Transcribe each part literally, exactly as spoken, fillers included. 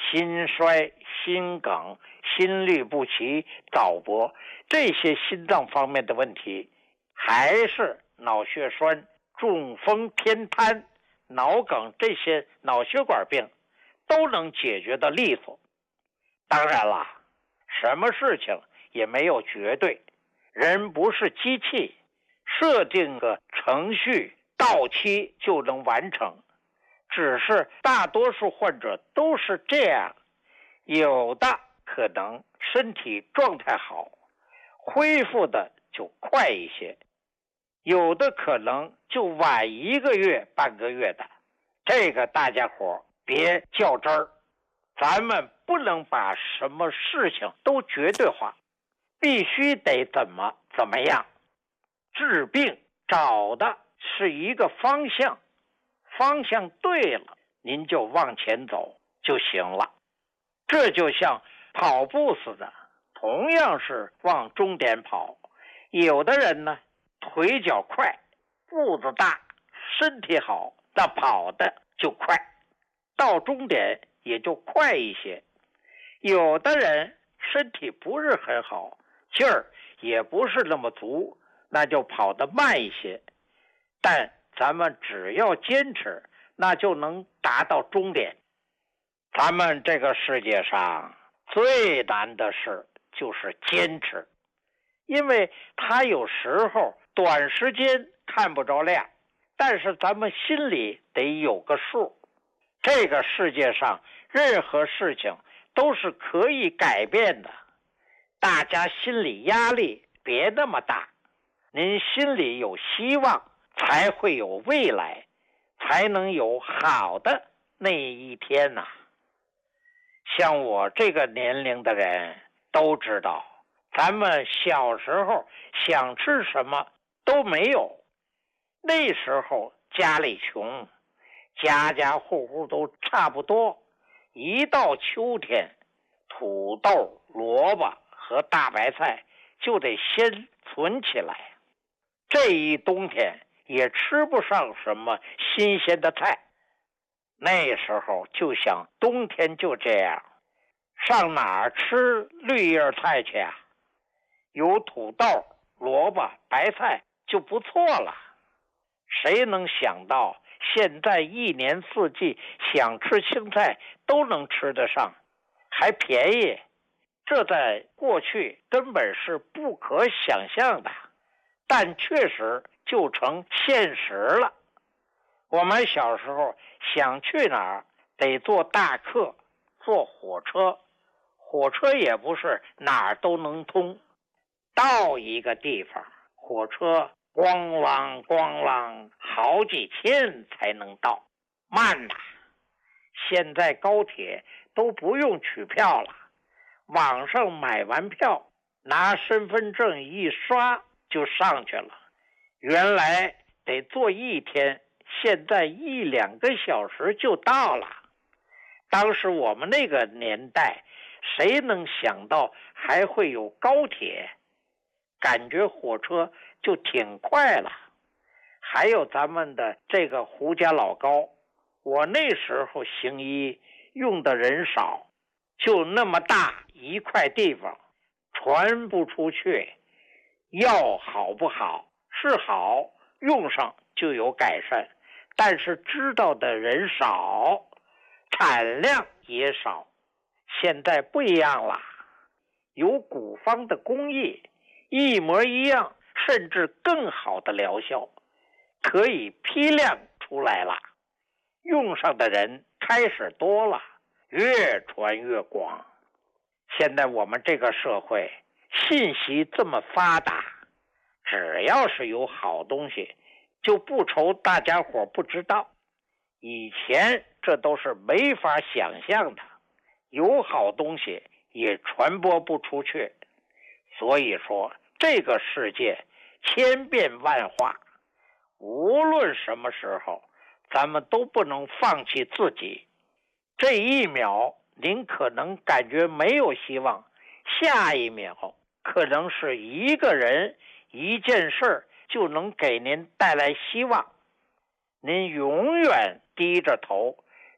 心衰、心梗、心律不齐、早搏，这些心脏方面的问题，还是脑血栓、中风、偏瘫、脑梗这些脑血管病都能解决的利索。当然了，什么事情也没有绝对，人不是机器，设定个程序到期就能完成，只是大多数患者都是这样，有的可能身体状态好，恢复的就快一些，有的可能就晚一个月半个月的，这个大家伙别较真儿，咱们不能把什么事情都绝对化，必须得怎么怎么样。治病找的是一个方向，方向对了，您就往前走就行了。这就像跑步似的，同样是往终点跑，有的人呢腿脚快，步子大，身体好，那跑的就快，到终点也就快一些。有的人身体不是很好，劲儿也不是那么足，那就跑得慢一些，但咱们只要坚持，那就能达到终点。咱们这个世界上最难的事就是坚持，因为它有时候短时间看不着亮，但是咱们心里得有个数。这个世界上任何事情都是可以改变的，大家心理压力别那么大，您心里有希望，才会有未来，才能有好的那一天呐、啊。像我这个年龄的人都知道，咱们小时候想吃什么都没有，那时候家里穷，家家户户都差不多，一到秋天，土豆、萝卜和大白菜就得先存起来，这一冬天也吃不上什么新鲜的菜。那时候就想冬天就这样，上哪儿吃绿叶菜去啊？有土豆、萝卜、白菜就不错了。谁能想到现在一年四季想吃青菜都能吃得上，还便宜，这在过去根本是不可想象的，但确实就成现实了。我们小时候想去哪儿得坐大客，坐火车，火车也不是哪儿都能通，到一个地方火车咣啷咣啷好几天才能到，慢呐。现在高铁都不用取票了，网上买完票，拿身份证一刷就上去了。原来得坐一天，现在一两个小时就到了。当时我们那个年代，谁能想到还会有高铁？感觉火车就挺快了。还有咱们的这个胡家老高，我那时候行医用的人少，就那么大一块地方，传不出去。药好不好？是好，用上就有改善，但是知道的人少，产量也少。现在不一样了，有古方的工艺，一模一样，甚至更好的疗效，可以批量出来了，用上的人开始多了，越传越广。现在我们这个社会信息这么发达，只要是有好东西，就不愁大家伙不知道。以前这都是没法想象的，有好东西也传播不出去。所以说，这个世界千变万化，无论什么时候，咱们都不能放弃自己。这一秒您可能感觉没有希望，下一秒可能是一个人一件事就能给您带来希望。您永远低着头，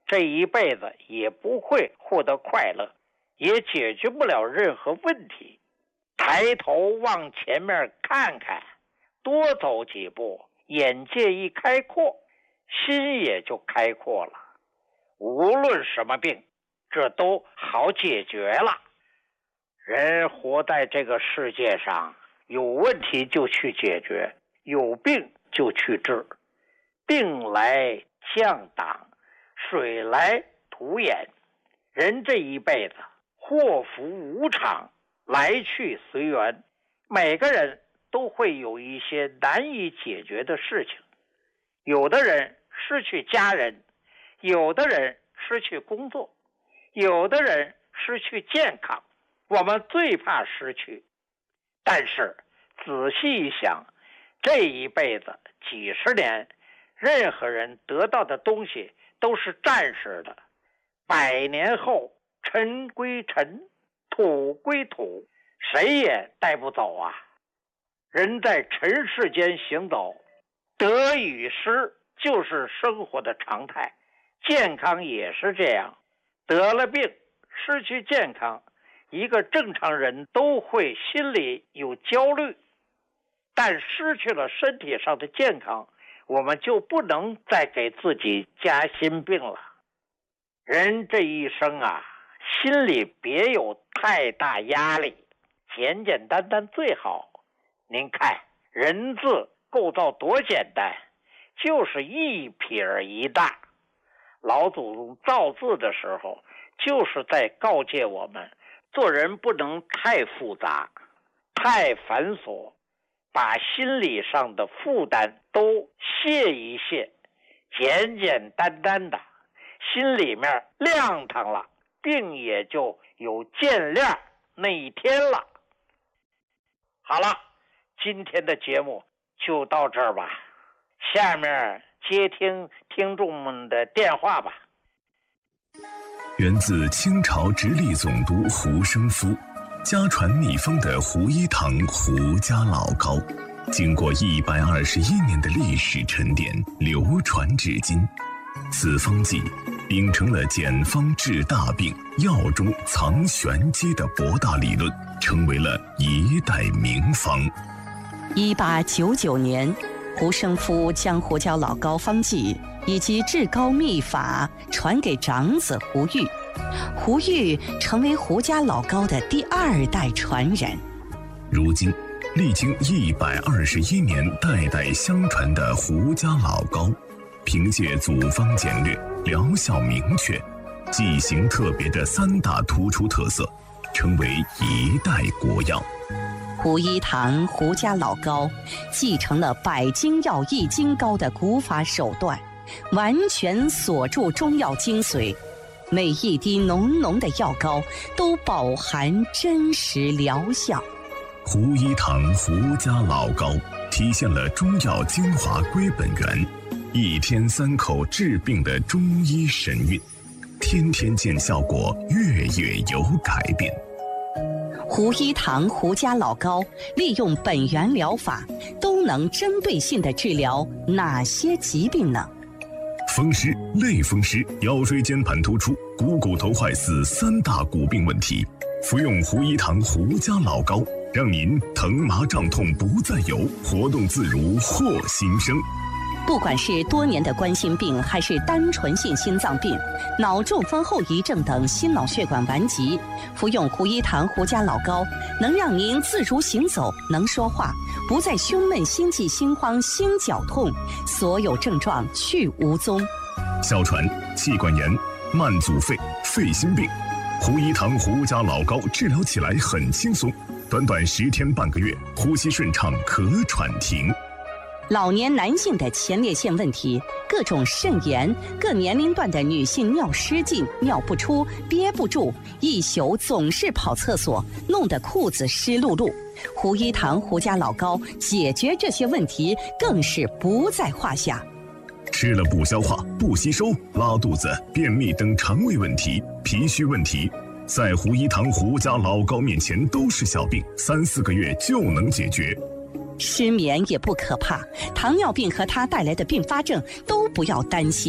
这一辈子也不会获得快乐，也解决不了任何问题。抬头往前面看看，多走几步，眼界一开阔，心也就开阔了。无论什么病，这都好解决了。人活在这个世界上，有问题就去解决，有病就去治。病来降挡，水来土掩。人这一辈子祸福无常，来去随缘，每个人都会有一些难以解决的事情。有的人失去家人，有的人失去工作，有的人失去健康。我们最怕失去，但是仔细一想，这一辈子几十年，任何人得到的东西都是暂时的，百年后尘归尘，土归土，谁也带不走啊。人在尘世间行走，得与失就是生活的常态，健康也是这样。得了病，失去健康，一个正常人都会心里有焦虑，但失去了身体上的健康，我们就不能再给自己加心病了。人这一生啊，心里别有太大压力，简简单单最好。您看人字构造多简单，就是一撇一捺。老祖宗造字的时候，就是在告诫我们，做人不能太复杂，太繁琐，把心理上的负担都卸一卸，简简单单的，心里面亮堂了，病也就有见亮那一天了。好了，今天的节目就到这儿吧，下面接听听众们的电话吧。 源自清朝直隶总督胡生夫，家传秘方的胡一堂胡家老膏，经过一百二十一年的历史沉淀，流传至今。此方剂秉承了简方治大病、药中藏玄机的博大理论，成为了一代名方。 一八九九年，胡生夫将胡椒老膏方剂以及治膏秘法传给长子胡玉，胡玉成为胡家老膏的第二代传人。 如今，历经一百二十一年代代相传的胡家老膏，凭借组方简略、疗效明确、剂型特别的三大突出特色，成为一代国药。 胡一堂胡家老膏继承了百金药易筋膏的古法手段，完全锁住中药精髓，每一滴浓浓的药膏都饱含真实疗效。 胡一堂胡家老膏体现了中药精华归本源，一天三口治病的中医神韵，天天见效果，月月有改变。 胡一堂胡家老膏利用本源疗法，都能针对性地治疗哪些疾病呢？ 风湿、类风湿、腰椎间盘突出、股骨头坏死三大骨病问题，服用胡一堂胡家老膏，让您疼麻胀痛不再有，活动自如获新生。 不管是多年的冠心病，还是单纯性心脏病、脑中风后遗症等心脑血管顽疾，服用胡一堂胡家老膏，能让您自如行走，能说话，不再胸闷、心悸、心慌、心绞痛，所有症状去无踪。 哮喘、气管炎、慢阻肺、肺心病，胡一堂胡家老膏治疗起来很轻松，短短十天半个月，呼吸顺畅，咳喘停。 老年男性的前列腺问题，各种肾炎，各年龄段的女性尿失禁、尿不出、憋不住，一宿总是跑厕所，弄得裤子湿漉漉。胡一堂胡家老膏解决这些问题更是不在话下。 吃了不消化、不吸收、拉肚子、便秘等肠胃问题、脾虚问题，在胡一堂胡家老膏面前都是小病，三四个月就能解决。 失眠也不可怕，糖尿病和它带来的并发症都不要担心。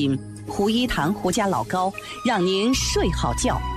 胡一堂胡家老高，让您睡好觉。